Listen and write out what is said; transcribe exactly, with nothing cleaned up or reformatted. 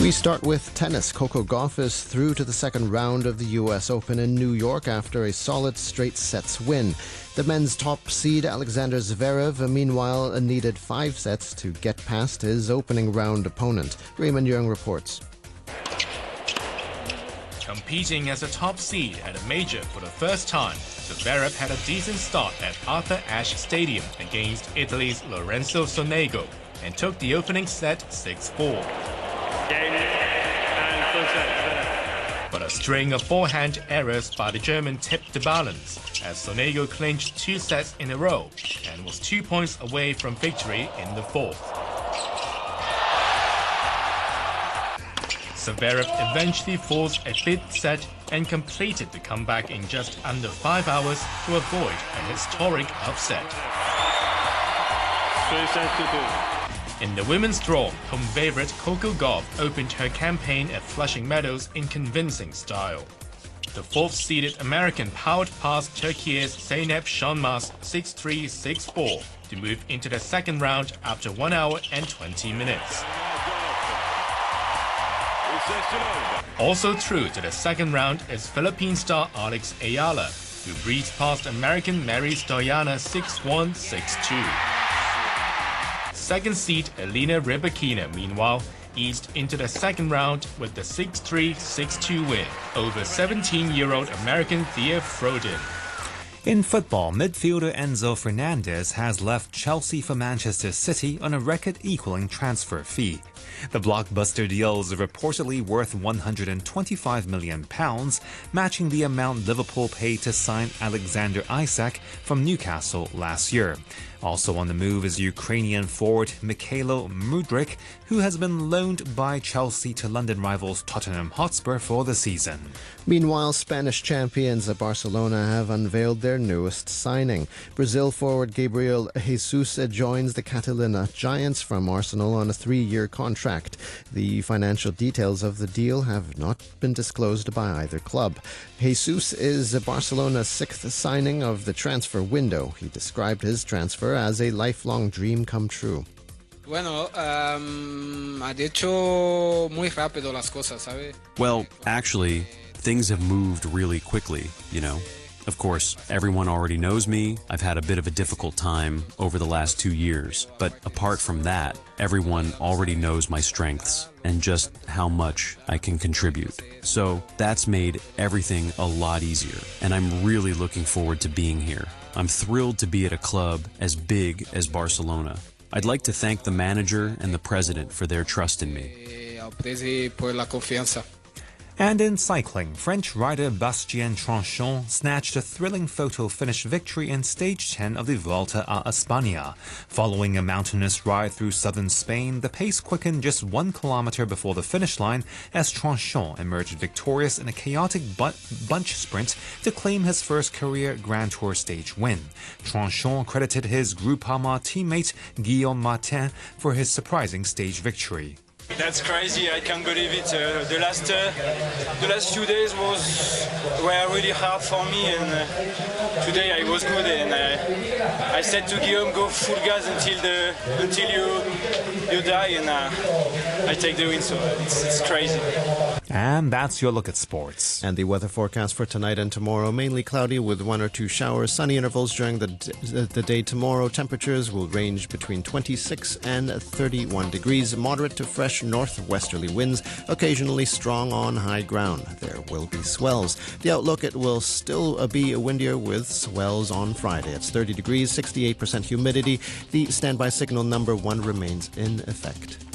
We start with tennis. Coco Gauff is through to the second round of the U S Open in New York after a solid straight sets win. The men's top seed Alexander Zverev, meanwhile, needed five sets to get past his opening round opponent. Raymond Young reports. Competing as a top seed at a major for the first time, Zverev had a decent start at Arthur Ashe Stadium against Italy's Lorenzo Sonego and took the opening set six four. But a string of forehand errors by the German tipped the balance as Sonego clinched two sets in a row and was two points away from victory in the fourth. Zverev eventually forced a fifth set and completed the comeback in just under five hours to avoid a historic upset. In the women's draw, home favorite Coco Gauff opened her campaign at Flushing Meadows in convincing style. The fourth-seeded American powered past Turkey's Zeynep Şanmaz six three, six four to move into the second round after one hour and twenty minutes. Also through to the second round is Philippine star Alex Ayala, who breezed past American Mary Stoyana six one, six two. Second seed Elena Rybakina, meanwhile, eased into the second round with the six three, six two win over seventeen-year-old American Thea Frodin. In football, midfielder Enzo Fernandez has left Chelsea for Manchester City on a record-equaling transfer fee. The blockbuster deal is reportedly worth one hundred twenty-five million pounds, matching the amount Liverpool paid to sign Alexander Isak from Newcastle last year. Also on the move is Ukrainian forward Mykhailo Mudryk, who has been loaned by Chelsea to London rivals Tottenham Hotspur for the season. Meanwhile, Spanish champions Barcelona have unveiled their newest signing. Brazil forward Gabriel Jesus joins the Catalina Giants from Arsenal on a three-year contract. The financial details of the deal have not been disclosed by either club. Jesus is Barcelona's sixth signing of the transfer window. He described his transfer as a lifelong dream come true. Bueno, um, ha hecho muy rápido las cosas, ¿sabe? Well, actually, things have moved really quickly, you know. Of course, everyone already knows me. I've had a bit of a difficult time over the last two years. But apart from that, everyone already knows my strengths and just how much I can contribute. So that's made everything a lot easier. And I'm really looking forward to being here. I'm thrilled to be at a club as big as Barcelona. I'd like to thank the manager and the president for their trust in me. And in cycling, French rider Bastien Tranchon snatched a thrilling photo finish victory in Stage ten of the Vuelta a España. Following a mountainous ride through southern Spain, the pace quickened just one kilometer before the finish line as Tranchon emerged victorious in a chaotic bu- bunch sprint to claim his first career Grand Tour stage win. Tranchon credited his Groupama teammate Guillaume Martin for his surprising stage victory. That's crazy! I can't believe it. Uh, the last uh, the last few days was were really hard for me, and uh, today I was good. And uh, I said to Guillaume, "Go full gas until the until you you die," and uh, I take the win. So it's, it's crazy. And that's your look at sports. And the weather forecast for tonight and tomorrow: mainly cloudy with one or two showers, sunny intervals during the d- the day tomorrow. Temperatures will range between twenty-six and thirty-one degrees. Moderate to fresh northwesterly winds, occasionally strong on high ground. There will be swells. The outlook: it will still be windier with swells on Friday. It's thirty degrees, sixty-eight percent humidity. The standby signal number one remains in effect.